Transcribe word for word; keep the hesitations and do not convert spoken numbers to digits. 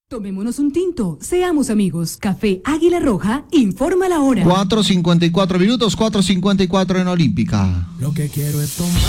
Tomémonos un tinto, seamos amigos. Café Águila Roja, informa la hora. cuatro cincuenta y cuatro minutos, cuatro cincuenta y cuatro en Olímpica. Lo que quiero es tomar.